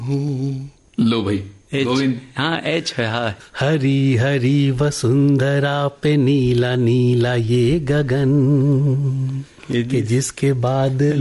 लो भाई गोविंद। हाँ एच है। हाँ, हरी हरी वसुंधरा पे नीला नीला ये गगन, कि जिसके बाद